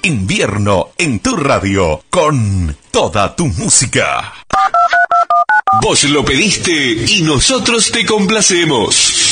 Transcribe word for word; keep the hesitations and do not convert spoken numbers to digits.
Invierno en tu radio, con toda tu música. Vos lo pediste y nosotros te complacemos.